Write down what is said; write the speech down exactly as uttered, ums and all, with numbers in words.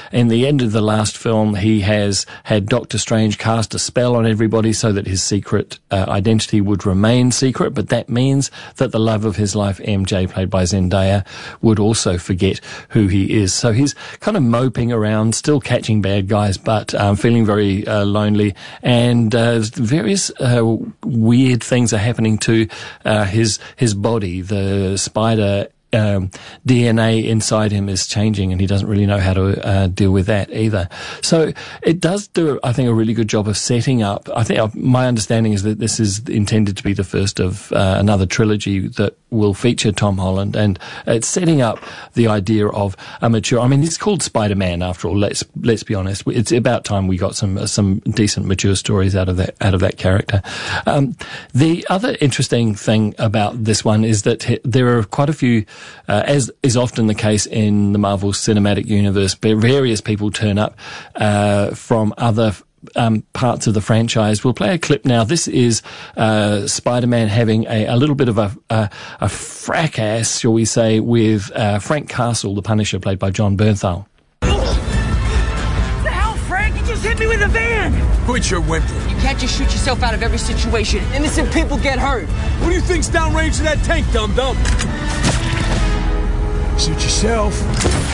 in the end of the last film, he has had Doctor Strange cast a spell on everybody so that his secret uh, identity would remain secret, but that means that the love of his life, M J, played by Zendaya, would also forget who he is. So he's kind of moping around, still catching bad guys, but um, feeling very uh, lonely, and uh, various uh, weird things are happening to uh, his his body. The spider Um, D N A inside him is changing, and he doesn't really know how to uh, deal with that either. So it does do, I think, a really good job of setting up. I think uh, my understanding is that this is intended to be the first of uh, another trilogy that will feature Tom Holland, and it's setting up the idea of a mature. I mean, it's called Spider-Man after all. Let's let's be honest. It's about time we got some uh, some decent mature stories out of that out of that character. Um, the other interesting thing about this one is that he, there are quite a few. Uh, as is often the case in the Marvel Cinematic Universe, various people turn up uh, from other um, parts of the franchise. We'll play a clip now. This is uh, Spider-Man having a, a little bit of a, a, a fracas, shall we say, with uh, Frank Castle, the Punisher, played by John Bernthal. What the hell, Frank? You just hit me with a van! Quit your whimpering. You can't just shoot yourself out of every situation. Innocent people get hurt. What do you think's downrange to that tank, dum-dum? Suit yourself.